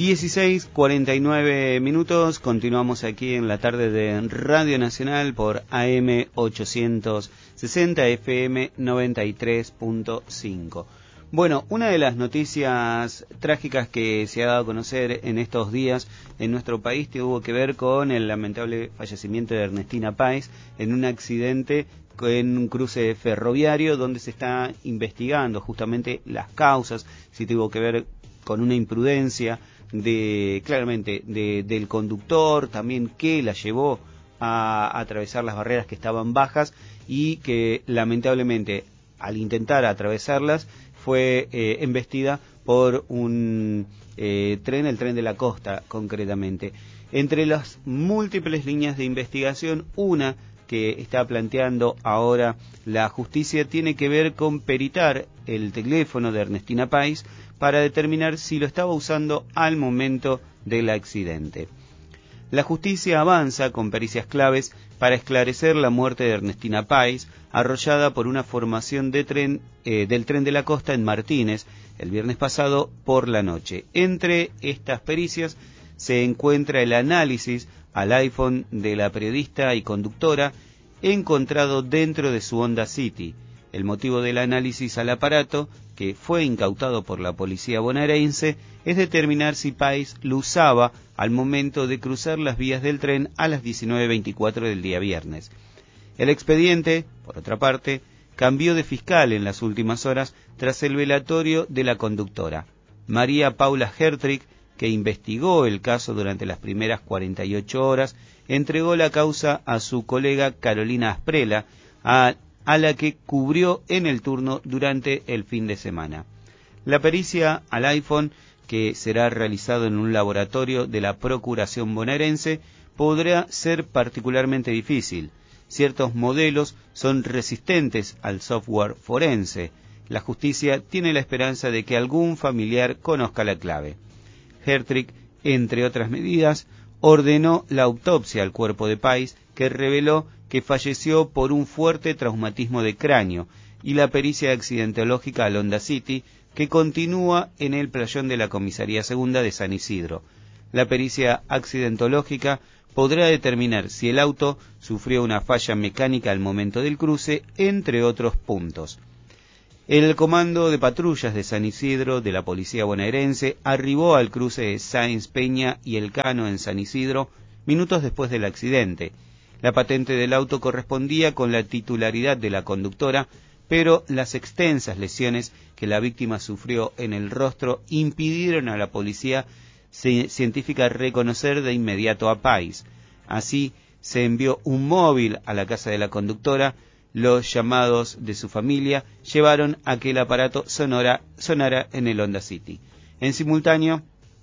16:49 minutos, continuamos aquí en la tarde de Radio Nacional por AM 860, FM 93.5. Bueno, una de las noticias trágicas que se ha dado a conocer en estos días en nuestro país tuvo que ver con el lamentable fallecimiento de Ernestina Páez en un accidente en un cruce ferroviario donde se está investigando justamente las causas, si tuvo que ver con una imprudencia del conductor, también qué la llevó a atravesar las barreras que estaban bajas y que lamentablemente al intentar atravesarlas fue embestida por un tren, el tren de la costa concretamente. Entre las múltiples líneas de investigación, una que está planteando ahora la justicia tiene que ver con peritar el teléfono de Ernestina Páez para determinar si lo estaba usando al momento del accidente. La justicia avanza con pericias claves para esclarecer la muerte de Ernestina Páez, arrollada por una formación de tren, del tren de la costa en Martínez, el viernes pasado por la noche. Entre estas pericias se encuentra el análisis al iPhone de la periodista y conductora encontrado dentro de su Honda City. El motivo del análisis al aparato, que fue incautado por la policía bonaerense, es determinar si Páez lo usaba al momento de cruzar las vías del tren a las 19:24 del día viernes. El expediente, por otra parte, cambió de fiscal en las últimas horas tras el velatorio de la conductora. María Paula Hertrich, que investigó el caso durante las primeras 48 horas, entregó la causa a su colega Carolina Asprela, a la que cubrió en el turno durante el fin de semana. La pericia al iPhone, que será realizado en un laboratorio de la Procuración bonaerense, podrá ser particularmente difícil. Ciertos modelos son resistentes al software forense. La justicia tiene la esperanza de que algún familiar conozca la clave. Hertrich, entre otras medidas, ordenó la autopsia al cuerpo de Páez, que reveló que falleció por un fuerte traumatismo de cráneo, y la pericia accidentológica al Honda City, que continúa en el playón de la Comisaría Segunda de San Isidro. La pericia accidentológica podrá determinar si el auto sufrió una falla mecánica al momento del cruce, entre otros puntos. El Comando de Patrullas de San Isidro de la Policía Bonaerense arribó al cruce de Sáenz Peña y Elcano en San Isidro minutos después del accidente. La patente del auto correspondía con la titularidad de la conductora, pero las extensas lesiones que la víctima sufrió en el rostro impidieron a la policía científica reconocer de inmediato a Páez. Así, se envió un móvil a la casa de la conductora. Los llamados de su familia llevaron a que el aparato sonara en el Honda City. En simultáneo,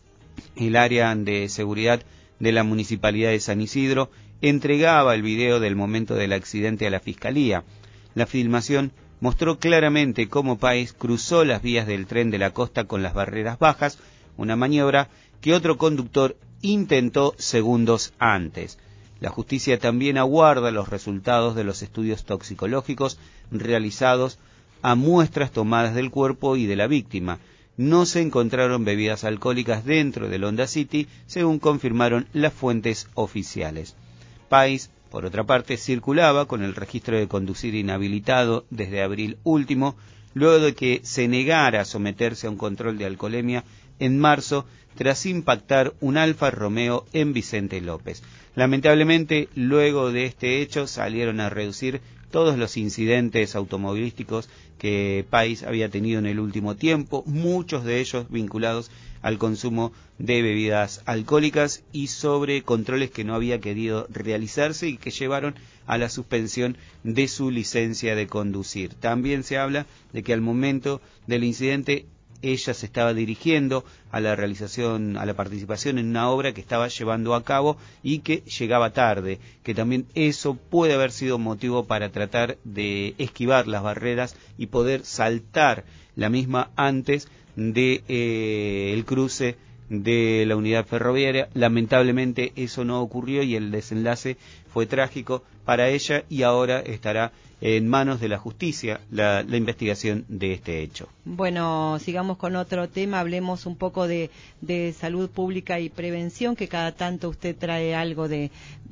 el área de seguridad de la Municipalidad de San Isidro entregaba el video del momento del accidente a la Fiscalía. La filmación mostró claramente cómo Páez cruzó las vías del tren de la costa con las barreras bajas, una maniobra que otro conductor intentó segundos antes. La justicia también aguarda los resultados de los estudios toxicológicos realizados a muestras tomadas del cuerpo y de la víctima. No se encontraron bebidas alcohólicas dentro del Honda City, según confirmaron las fuentes oficiales. Páez, por otra parte, circulaba con el registro de conducir inhabilitado desde abril último, luego de que se negara a someterse a un control de alcoholemia en marzo, tras impactar un Alfa Romeo en Vicente López. Lamentablemente, luego de este hecho, salieron a reducir todos los incidentes automovilísticos que Páez había tenido en el último tiempo, muchos de ellos vinculados al consumo de bebidas alcohólicas y sobre controles que no había querido realizarse y que llevaron a la suspensión de su licencia de conducir. También se habla de que al momento del incidente ella se estaba dirigiendo a la participación en una obra que estaba llevando a cabo y que llegaba tarde, que también eso puede haber sido motivo para tratar de esquivar las barreras y poder saltar la misma antes de el cruce de la unidad ferroviaria. Lamentablemente eso no ocurrió y el desenlace fue trágico para ella y ahora estará en manos de la justicia la investigación de este hecho. Bueno, sigamos con otro tema, hablemos un poco de salud pública y prevención, que cada tanto usted trae algo de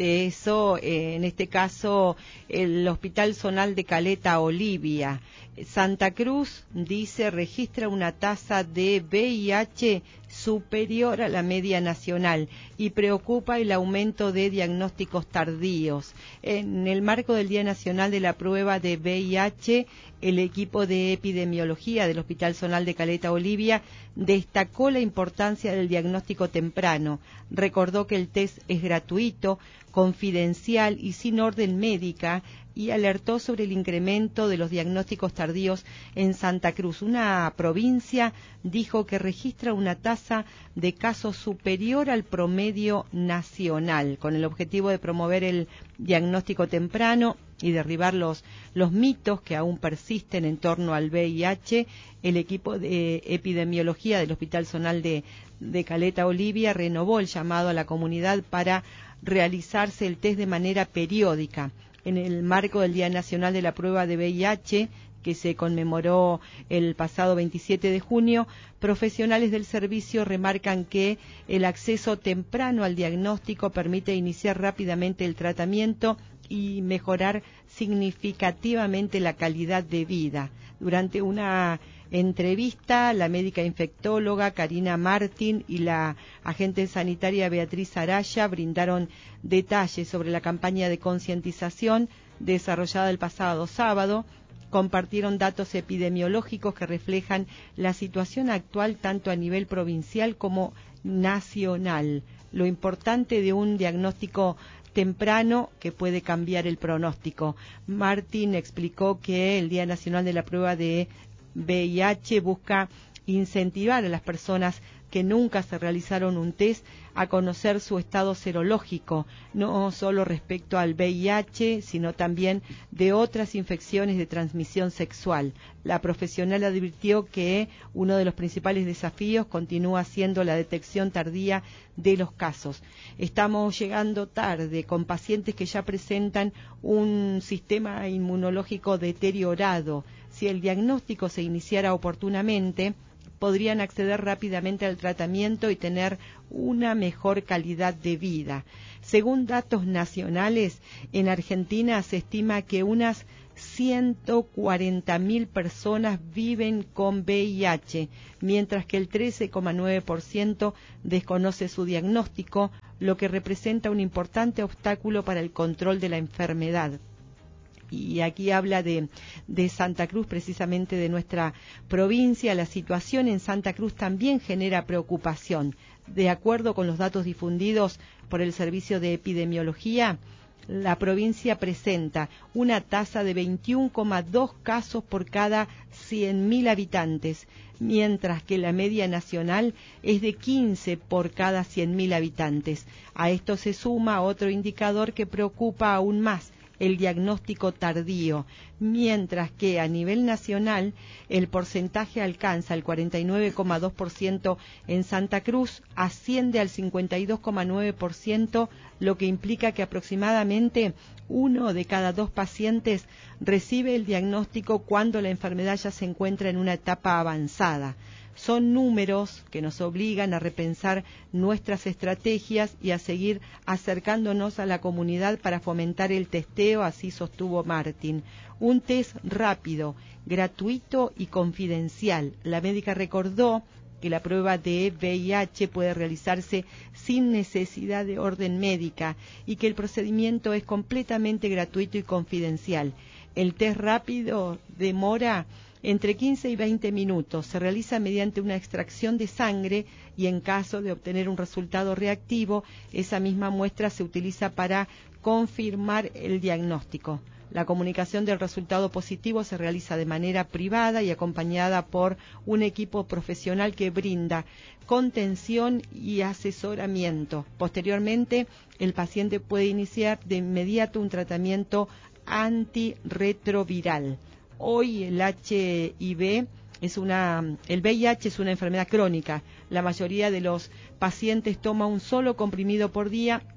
eso. En este caso, el Hospital Zonal de Caleta Olivia. Santa Cruz, dice, registra una tasa de VIH superior a la media nacional y preocupa el aumento de diagnósticos tardíos. En el marco del Día Nacional de la Prueba de VIH, el equipo de epidemiología del Hospital Zonal de Caleta Olivia destacó la importancia del diagnóstico temprano. Recordó que el test es gratuito, confidencial y sin orden médica, y alertó sobre el incremento de los diagnósticos tardíos en Santa Cruz, una provincia, dijo, que registra una tasa de casos superior al promedio nacional, con el objetivo de promover el diagnóstico temprano y derribar los mitos que aún persisten en torno al VIH. El equipo de epidemiología del Hospital Zonal de Caleta Olivia renovó el llamado a la comunidad para realizarse el test de manera periódica. En el marco del Día Nacional de la Prueba de VIH, que se conmemoró el pasado 27 de junio, profesionales del servicio remarcan que el acceso temprano al diagnóstico permite iniciar rápidamente el tratamiento y mejorar significativamente la calidad de vida. Durante una entrevista, la médica infectóloga Karina Martín y la agente sanitaria Beatriz Araya brindaron detalles sobre la campaña de concientización desarrollada el pasado sábado. Compartieron datos epidemiológicos que reflejan la situación actual tanto a nivel provincial como nacional. Lo importante de un diagnóstico temprano que puede cambiar el pronóstico. Martín explicó que el Día Nacional de la Prueba de VIH busca incentivar a las personas que nunca se realizaron un test a conocer su estado serológico, no solo respecto al VIH, sino también de otras infecciones de transmisión sexual. La profesional advirtió que uno de los principales desafíos continúa siendo la detección tardía de los casos. Estamos llegando tarde con pacientes que ya presentan un sistema inmunológico deteriorado. Si el diagnóstico se iniciara oportunamente, podrían acceder rápidamente al tratamiento y tener una mejor calidad de vida. Según datos nacionales, en Argentina se estima que unas 140.000 personas viven con VIH, mientras que el 13,9% desconoce su diagnóstico, lo que representa un importante obstáculo para el control de la enfermedad. Y aquí habla de Santa Cruz, precisamente de nuestra provincia. La situación en Santa Cruz también genera preocupación. De acuerdo con los datos difundidos por el Servicio de Epidemiología, la provincia presenta una tasa de 21,2 casos por cada 100.000 habitantes, mientras que la media nacional es de 15 por cada 100.000 habitantes. A esto se suma otro indicador que preocupa aún más: el diagnóstico tardío, mientras que a nivel nacional el porcentaje alcanza el 49,2% en Santa Cruz, asciende al 52,9%, lo que implica que aproximadamente 1 de cada 2 pacientes recibe el diagnóstico cuando la enfermedad ya se encuentra en una etapa avanzada. Son números que nos obligan a repensar nuestras estrategias y a seguir acercándonos a la comunidad para fomentar el testeo, así sostuvo Martín. Un test rápido, gratuito y confidencial. La médica recordó que la prueba de VIH puede realizarse sin necesidad de orden médica y que el procedimiento es completamente gratuito y confidencial. El test rápido demora entre 15 y 20 minutos. Se realiza mediante una extracción de sangre y en caso de obtener un resultado reactivo, esa misma muestra se utiliza para confirmar el diagnóstico. La comunicación del resultado positivo se realiza de manera privada y acompañada por un equipo profesional que brinda contención y asesoramiento. Posteriormente, el paciente puede iniciar de inmediato un tratamiento antirretroviral. Hoy el VIH es una enfermedad crónica. La mayoría de los pacientes toma un solo comprimido por día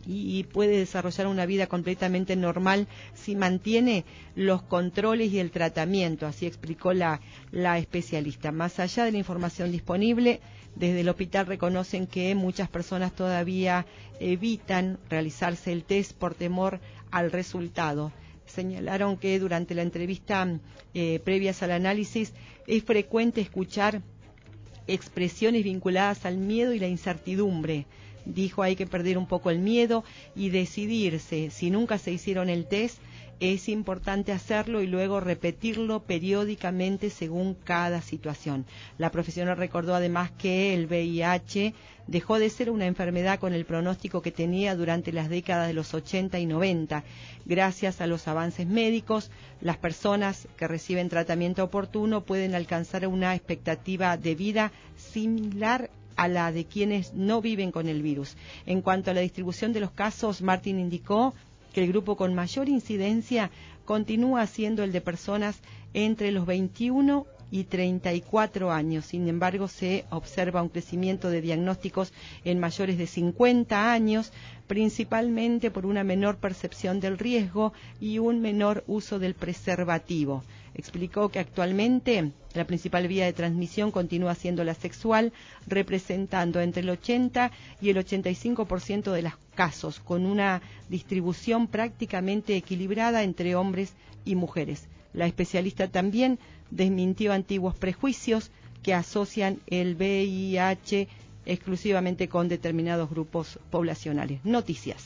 y puede desarrollar una vida completamente normal si mantiene los controles y el tratamiento, así explicó la especialista. Más allá de la información disponible, desde el hospital reconocen que muchas personas todavía evitan realizarse el test por temor al resultado. Señalaron que durante la entrevista previas al análisis es frecuente escuchar expresiones vinculadas al miedo y la incertidumbre. Dijo, hay que perder un poco el miedo y decidirse. Si nunca se hicieron el test, es importante hacerlo y luego repetirlo periódicamente según cada situación. La profesional recordó además que el VIH dejó de ser una enfermedad con el pronóstico que tenía durante las décadas de los 80 y 90. Gracias a los avances médicos, las personas que reciben tratamiento oportuno pueden alcanzar una expectativa de vida similar a la de quienes no viven con el virus. En cuanto a la distribución de los casos, Martín indicó que el grupo con mayor incidencia continúa siendo el de personas entre los 21 y 34 años. Sin embargo, se observa un crecimiento de diagnósticos en mayores de 50 años, principalmente por una menor percepción del riesgo y un menor uso del preservativo. Explicó que actualmente la principal vía de transmisión continúa siendo la sexual, representando entre el 80 y el 85% de los casos, con una distribución prácticamente equilibrada entre hombres y mujeres. La especialista también desmintió antiguos prejuicios que asocian el VIH exclusivamente con determinados grupos poblacionales. Noticias.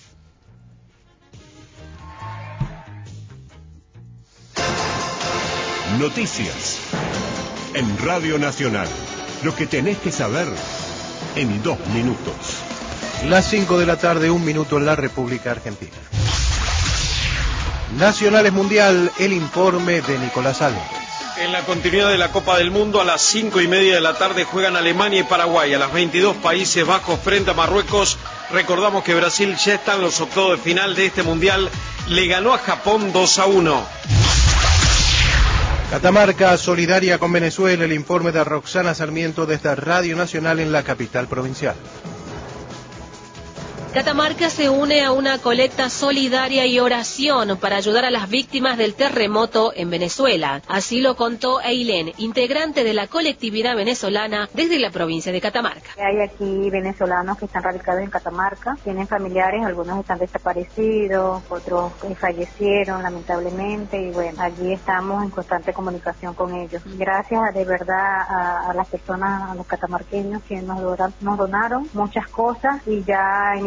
Noticias en Radio Nacional. Lo que tenés que saber en 2 minutos. Las 5 de la tarde, 1 minuto en la República Argentina. Nacionales Mundial, el informe de Nicolás Álvarez. En la continuidad de la Copa del Mundo, a las 5:30 de la tarde juegan Alemania y Paraguay. A las 22 Países Bajos frente a Marruecos. Recordamos que Brasil ya está en los octavos de final de este Mundial. Le ganó a Japón 2-1. Catamarca, solidaria con Venezuela, el informe de Roxana Sarmiento desde Radio Nacional en la capital provincial. Catamarca se une a una colecta solidaria y oración para ayudar a las víctimas del terremoto en Venezuela. Así lo contó Eileen, integrante de la colectividad venezolana desde la provincia de Catamarca. Hay aquí venezolanos que están radicados en Catamarca, tienen familiares, algunos están desaparecidos, otros fallecieron lamentablemente y bueno, allí estamos en constante comunicación con ellos. Gracias de verdad a las personas, a los catamarqueños que nos donaron muchas cosas y ya en